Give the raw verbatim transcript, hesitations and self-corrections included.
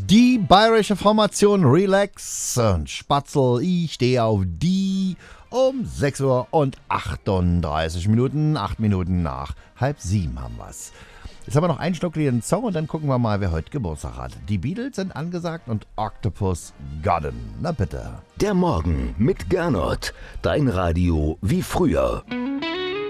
Die bayerische Formation Relax und Spatzel, ich stehe auf die um sechs Uhr und achtunddreißig Minuten, acht Minuten nach halb sieben haben wir's. Jetzt haben wir noch einen schnuckligen Song und dann gucken wir mal, wer heute Geburtstag hat. Die Beatles sind angesagt und Octopus Garden. Na bitte. Der Morgen mit Gernot. Dein Radio wie früher.